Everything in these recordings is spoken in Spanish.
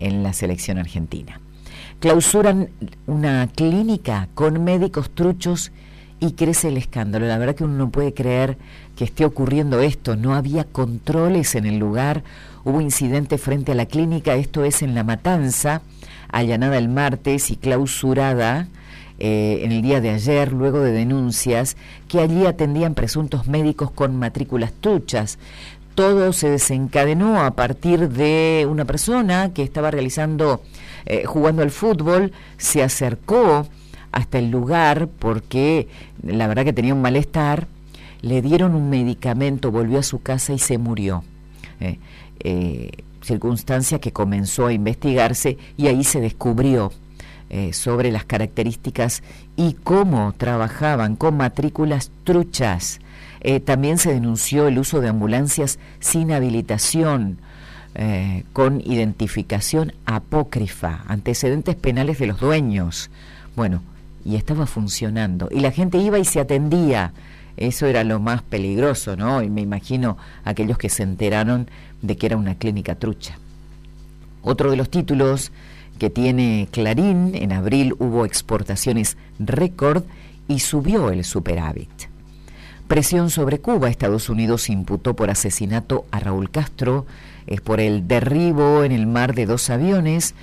en la selección argentina. Clausuran una clínica con médicos truchos y crece el escándalo. La verdad que uno no puede creer que esté ocurriendo esto. No había controles en el lugar, hubo incidente frente a la clínica, esto es en La Matanza, allanada el martes y clausurada en el día de ayer, luego de denuncias que allí atendían presuntos médicos con matrículas truchas. Todo se desencadenó a partir de una persona que estaba jugando al fútbol, se acercó hasta el lugar porque la verdad que tenía un malestar, le dieron un medicamento, volvió a su casa y se murió. Circunstancia que comenzó a investigarse y ahí se descubrió sobre las características y cómo trabajaban con matrículas truchas. También se denunció el uso de ambulancias sin habilitación, con identificación apócrifa, antecedentes penales de los dueños. Bueno, y estaba funcionando, y la gente iba y se atendía. Eso era lo más peligroso, ¿no? Y me imagino aquellos que se enteraron de que era una clínica trucha. Otro de los títulos que tiene Clarín: en abril hubo exportaciones récord y subió el superávit. Presión sobre Cuba. Estados Unidos imputó por asesinato a Raúl Castro, es por el derribo en el mar de dos avionetas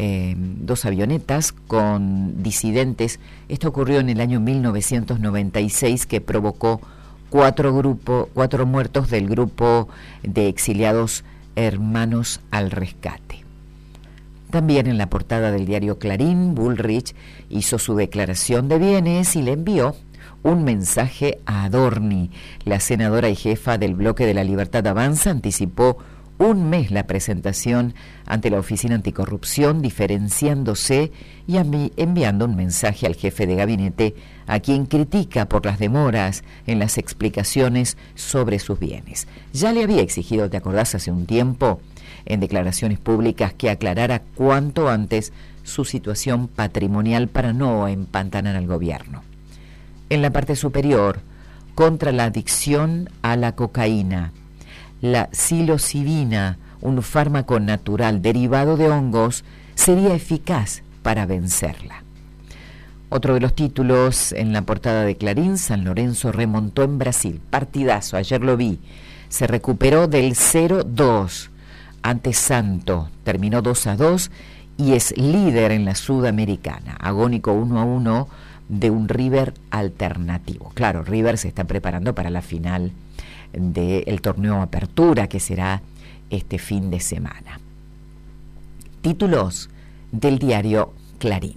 con disidentes. Esto ocurrió en el año 1996, que provocó cuatro muertos del grupo de exiliados Hermanos al Rescate. También en la portada del diario Clarín, Bullrich hizo su declaración de bienes y le envió un mensaje a Adorni. La senadora y jefa del Bloque de la Libertad Avanza anticipó un mes la presentación ante la Oficina Anticorrupción, diferenciándose y enviando un mensaje al jefe de gabinete, a quien critica por las demoras en las explicaciones sobre sus bienes. Ya le había exigido, ¿te acordás?, hace un tiempo, en declaraciones públicas, que aclarara cuanto antes su situación patrimonial para no empantanar al gobierno. En la parte superior, contra la adicción a la cocaína, la psilocibina, un fármaco natural derivado de hongos, sería eficaz para vencerla. Otro de los títulos en la portada de Clarín: San Lorenzo remontó en Brasil. Partidazo, ayer lo vi. Se recuperó del 0-2 ante Santo, terminó 2-2 y es líder en la Sudamericana. Agónico 1-1 de un River alternativo. Claro, River se está preparando para la final del torneo Apertura, que será este fin de semana. Títulos del diario Clarín.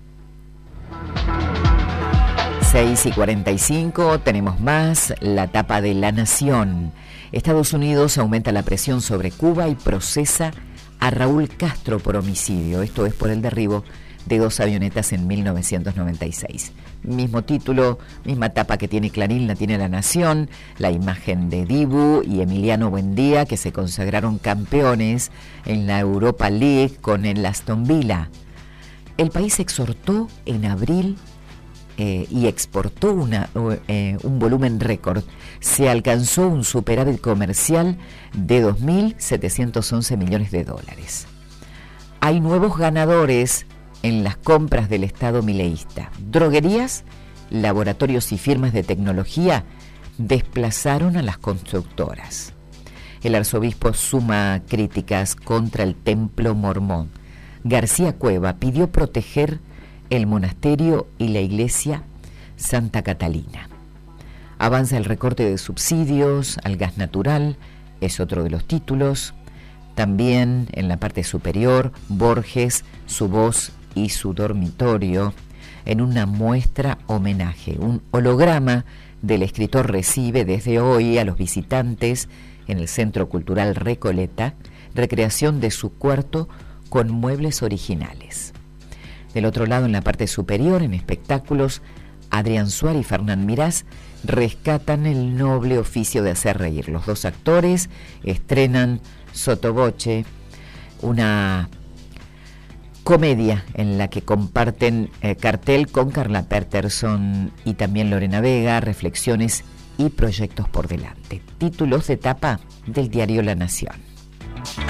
6:45, tenemos más. La tapa de La Nación. Estados Unidos aumenta la presión sobre Cuba y procesa a Raúl Castro por homicidio. Esto es por el derribo de dos avionetas en 1996. Mismo título, misma tapa que tiene Clarín, la tiene La Nación. La imagen de Dibu y Emiliano Buendía, que se consagraron campeones en la Europa League con el Aston Villa. El País exhortó en abril y exportó un volumen récord. Se alcanzó un superávit comercial de 2.711 millones de dólares. Hay nuevos ganadores en las compras del Estado mileísta. Droguerías, laboratorios y firmas de tecnología desplazaron a las constructoras. El arzobispo suma críticas contra el templo mormón. García Cueva pidió proteger el monasterio y la iglesia Santa Catalina. Avanza el recorte de subsidios al gas natural, es otro de los títulos. También en la parte superior, Borges, su voz y su dormitorio, en una muestra homenaje. Un holograma del escritor recibe desde hoy a los visitantes en el Centro Cultural Recoleta, recreación de su cuarto con muebles originales. Del otro lado, en la parte superior, en espectáculos, Adrián Suárez y Fernán Mirás rescatan el noble oficio de hacer reír. Los dos actores estrenan Sotoboche, una comedia en la que comparten cartel con Carla Peterson y también Lorena Vega, reflexiones y proyectos por delante. Títulos de tapa del diario La Nación.